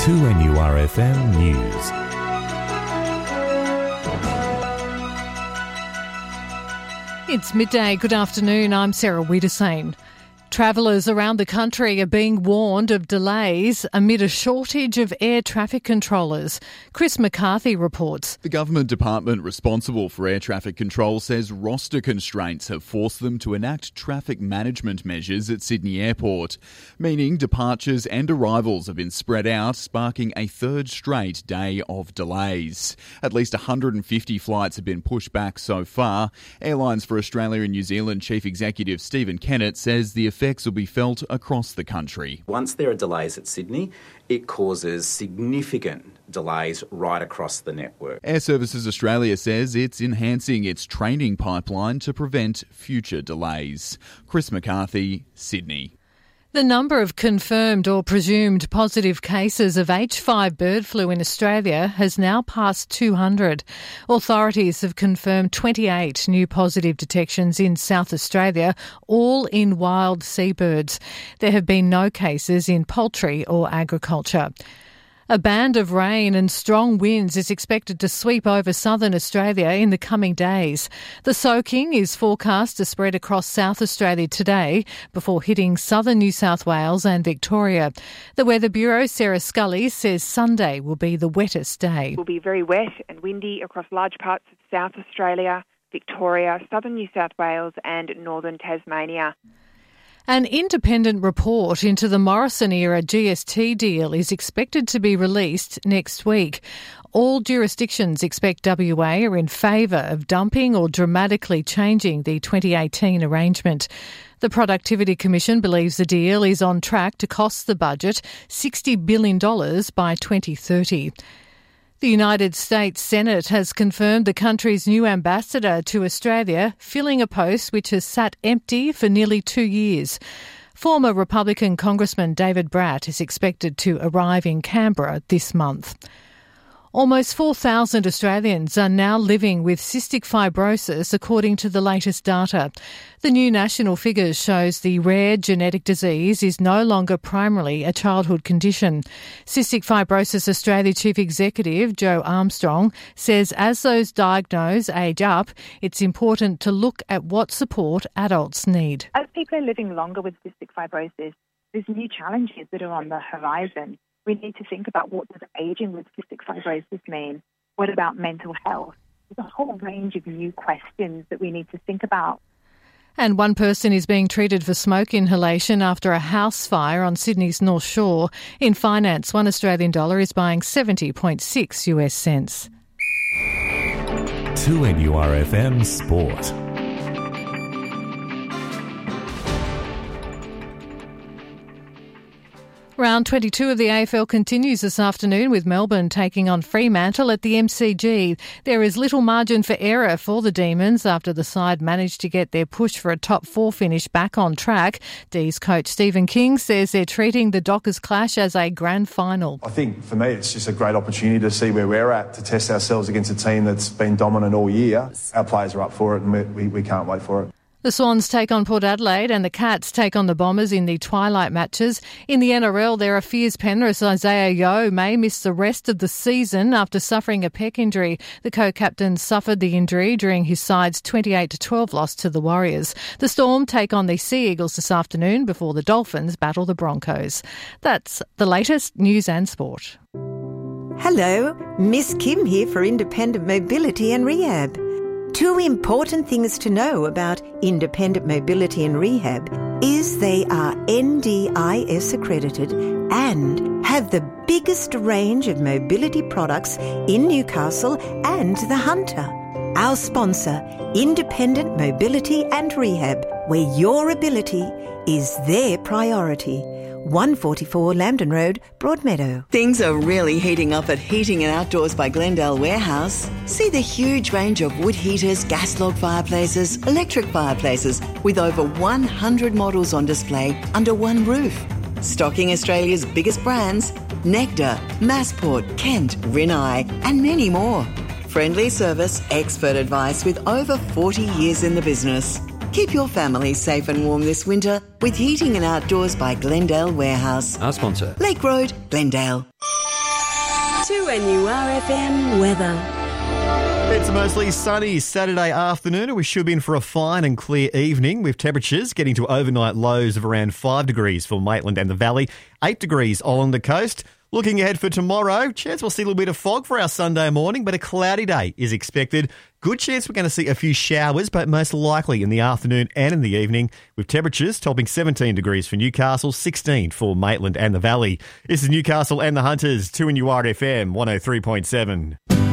2NURFM News. It's midday. Good afternoon. I'm Sarah Wiedersane. Travellers around the country are being warned of delays amid a shortage of air traffic controllers. Chris McCarthy reports. The government department responsible for air traffic control says roster constraints have forced them to enact traffic management measures at Sydney Airport, meaning departures and arrivals have been spread out, sparking a third straight day of delays. At least 150 flights have been pushed back so far. Airlines for Australia and New Zealand Chief Executive Stephen Kennett says the effects will be felt across the country. Once there are delays at Sydney, it causes significant delays right across the network. Air Services Australia says it's enhancing its training pipeline to prevent future delays. Chris McCarthy, Sydney. The number of confirmed or presumed positive cases of H5 bird flu in Australia has now passed 200. Authorities have confirmed 28 new positive detections in South Australia, all in wild seabirds. There have been no cases in poultry or agriculture. A band of rain and strong winds is expected to sweep over southern Australia in the coming days. The soaking is forecast to spread across South Australia today before hitting southern New South Wales and Victoria. The Weather Bureau, Sarah Scully, says Sunday will be the wettest day. It will be very wet and windy across large parts of South Australia, Victoria, southern New South Wales and northern Tasmania. An independent report into the Morrison-era GST deal is expected to be released next week. All jurisdictions expect WA are in favour of dumping or dramatically changing the 2018 arrangement. The Productivity Commission believes the deal is on track to cost the budget $60 billion by 2030. The United States Senate has confirmed the country's new ambassador to Australia, filling a post which has sat empty for nearly 2 years. Former Republican Congressman David Bratt is expected to arrive in Canberra this month. Almost 4,000 Australians are now living with cystic fibrosis, according to the latest data. The new national figures shows the rare genetic disease is no longer primarily a childhood condition. Cystic Fibrosis Australia Chief Executive Joe Armstrong says as those diagnosed age up, it's important to look at what support adults need. As people are living longer with cystic fibrosis, there's new challenges that are on the horizon. We need to think about what does ageing with cystic fibrosis mean? What about mental health? There's a whole range of new questions that we need to think about. And one person is being treated for smoke inhalation after a house fire on Sydney's North Shore. In finance, $1 Australian is buying 70.6 US cents. 2NURFM Sport. Round 22 of the AFL continues this afternoon with Melbourne taking on Fremantle at the MCG. There is little margin for error for the Demons after the side managed to get their push for a top four finish back on track. D's coach Stephen King says they're treating the Dockers clash as a grand final. I think for me it's just a great opportunity to see where we're at, to test ourselves against a team that's been dominant all year. Our players are up for it and we can't wait for it. The Swans take on Port Adelaide and the Cats take on the Bombers in the twilight matches. In the NRL, there are fears Penrith's Isaiah Yeo may miss the rest of the season after suffering a pec injury. The co-captain suffered the injury during his side's 28-12 loss to the Warriors. The Storm take on the Sea Eagles this afternoon before the Dolphins battle the Broncos. That's the latest news and sport. Hello, Miss Kim here for Independent Mobility and Rehab. 2 important things to know about Independent Mobility and Rehab is they are NDIS accredited and have the biggest range of mobility products in Newcastle and the Hunter. Our sponsor, Independent Mobility and Rehab, where your ability is their priority. 144 Lambton Road, Broadmeadow. Things are really heating up at Heating and Outdoors by Glendale Warehouse. See the huge range of wood heaters, gas log fireplaces, electric fireplaces, with over 100 models on display under one roof. Stocking Australia's biggest brands, Nectar, Massport, Kent, Rinnai, and many more. Friendly service, expert advice with over 40 years in the business. Keep your family safe and warm this winter with Heating and Outdoors by Glendale Warehouse. Our sponsor. Lake Road, Glendale. 2NURFM weather. It's a mostly sunny Saturday afternoon, and we should be in for a fine and clear evening with temperatures getting to overnight lows of around 5 degrees for Maitland and the Valley, 8 degrees along the coast. Looking ahead for tomorrow, chance we'll see a little bit of fog for our Sunday morning, but a cloudy day is expected. Good chance we're going to see a few showers, but most likely in the afternoon and in the evening, with temperatures topping 17 degrees for Newcastle, 16 for Maitland and the Valley. This is Newcastle and the Hunters, 2NURFM 103.7.